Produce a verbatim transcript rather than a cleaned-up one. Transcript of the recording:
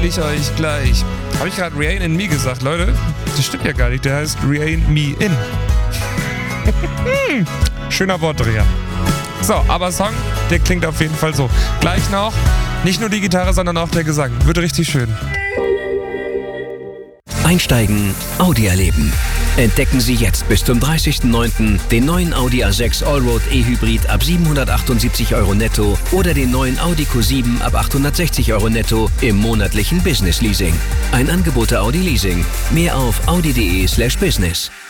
ich euch gleich. Habe ich gerade Rein in Me gesagt, Leute? Das stimmt ja gar nicht, der heißt Rein Me In. Schöner Wortdreher. So, aber Song, der klingt auf jeden Fall so. Gleich noch, nicht nur die Gitarre, sondern auch der Gesang. Wird richtig schön. Einsteigen, Audi erleben. Entdecken Sie jetzt bis zum dreißigsten neunten den neuen Audi A sechs Allroad E-Hybrid ab siebenhundertachtundsiebzig Euro netto oder den neuen Audi Q sieben ab achthundertsechzig Euro netto im monatlichen Business Leasing. Ein Angebot der Audi Leasing. Mehr auf audi punkt de slash business.